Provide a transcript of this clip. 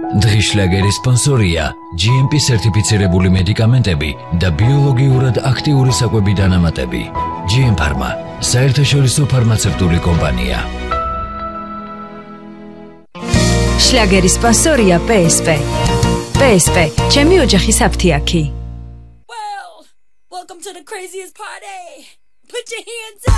დღის შლაგერის სპონსორია GMP სერტიფიცირებული მედიკამენტები და ბიოლოგიურად აქტიური საკვები დანამატები. GM Pharma, საერთაშორისო ფარმაცევტული კომპანია. შლაგერის სპონსორია PSP. PSP, ჩემი ოჯახის აფთიაქი. Well, welcome to the craziest party. Put your hands up.